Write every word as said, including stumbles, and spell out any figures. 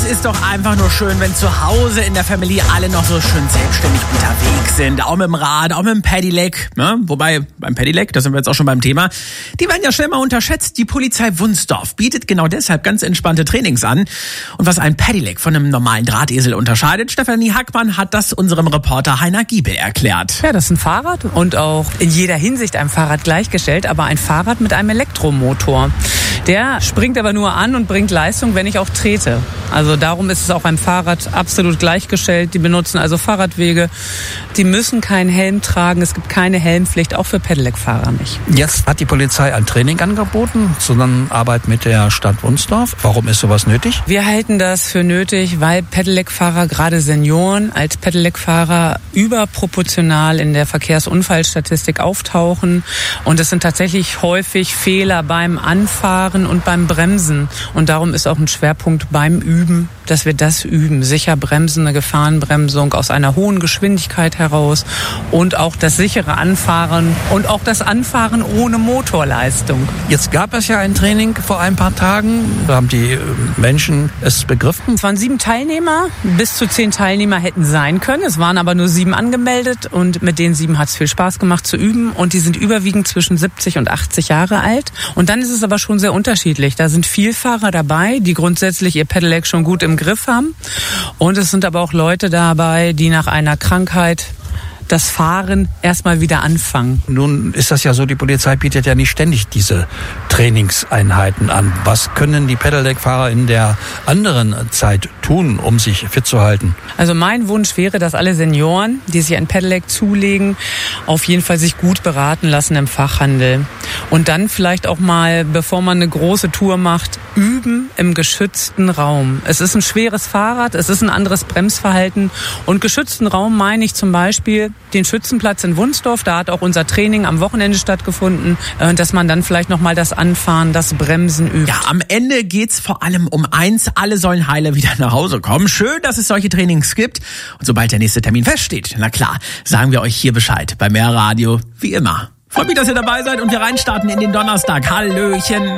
ist doch einfach nur schön, wenn zu Hause in der Familie alle noch so schön selbstständig unterwegs sind. Auch mit dem Rad, auch mit dem Pedelec. Ne? Wobei, beim Pedelec, da sind wir jetzt auch schon beim Thema, die werden ja schnell mal unterschätzt. Die Polizei Wunsdorf bietet genau deshalb ganz entspannte Trainings an. Und was ein Pedelec von einem normalen Drahtesel unterscheidet, Stefanie Hackmann hat das unserem Reporter Heiner Giebel erklärt. Ja, das ist ein Fahrrad und auch in jeder Hinsicht einem Fahrrad gleichgestellt, aber ein Fahrrad mit einem Elektromotor. Der springt aber nur an und bringt Leistung, wenn ich auch trete. Also darum ist es auch einem Fahrrad absolut gleichgestellt. Die benutzen also Fahrradwege. Die müssen keinen Helm tragen. Es gibt keine Helmpflicht, auch für Pedelec-Fahrer nicht. Jetzt hat die Polizei ein Training angeboten, Zusammenarbeit mit der Stadt Wunsdorf. Warum ist sowas nötig? Wir halten das für nötig, weil Pedelec-Fahrer, gerade Senioren, als Pedelec-Fahrer überproportional in der Verkehrsunfallstatistik auftauchen. Und es sind tatsächlich häufig Fehler beim Anfahren und beim Bremsen. Und darum ist auch ein Schwerpunkt beim Üben, dass wir das üben. Sicher bremsen, eine Gefahrenbremsung aus einer hohen Geschwindigkeit heraus und auch das sichere Anfahren und auch das Anfahren ohne Motorleistung. Jetzt gab es ja ein Training vor ein paar Tagen. Da haben die Menschen es begriffen. Es waren sieben Teilnehmer. Bis zu zehn Teilnehmer hätten sein können. Es waren aber nur sieben angemeldet und mit den sieben hat es viel Spaß gemacht zu üben. Und die sind überwiegend zwischen siebzig und achtzig Jahre alt. Und dann ist es aber schon sehr unterschiedlich. Da sind Vielfahrer dabei, die grundsätzlich ihr Pedelec schon gut im Griff haben. Und es sind aber auch Leute dabei, die nach einer Krankheit das Fahren erstmal wieder anfangen. Nun ist das ja so, die Polizei bietet ja nicht ständig diese Trainingseinheiten an. Was können die Pedelec-Fahrer in der anderen Zeit tun, um sich fit zu halten? Also mein Wunsch wäre, dass alle Senioren, die sich ein Pedelec zulegen, auf jeden Fall sich gut beraten lassen im Fachhandel. Und dann vielleicht auch mal, bevor man eine große Tour macht, üben im geschützten Raum. Es ist ein schweres Fahrrad, es ist ein anderes Bremsverhalten. Und geschützten Raum meine ich zum Beispiel den Schützenplatz in Wunsdorf. Da hat auch unser Training am Wochenende stattgefunden, dass man dann vielleicht nochmal das Anfahren, das Bremsen übt. Ja, am Ende geht's vor allem um eins. Alle sollen heile wieder nach Hause kommen. Schön, dass es solche Trainings gibt. Und sobald der nächste Termin feststeht, na klar, sagen wir euch hier Bescheid. Bei Mehr Radio, wie immer. Freut mich, dass ihr dabei seid und wir reinstarten in den Donnerstag. Hallöchen.